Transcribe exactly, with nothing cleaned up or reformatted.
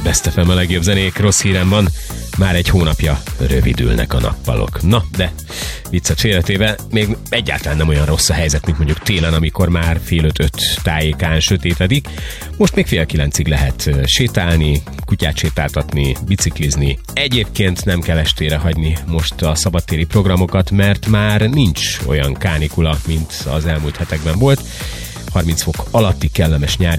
Best ef em a legjobb zenék, rossz hírem van, már egy hónapja rövidülnek a nappalok. Na, de viccet félretéve, még egyáltalán nem olyan rossz a helyzet, mint mondjuk télen, amikor már fél öt-öt tájékán sötétedik. Most még fél kilencig lehet sétálni, kutyát sétáltatni, biciklizni. Egyébként nem kell estére hagyni most a szabadtéri programokat, mert már nincs olyan kánikula, mint az elmúlt hetekben volt. harminc fok alatti kellemes nyári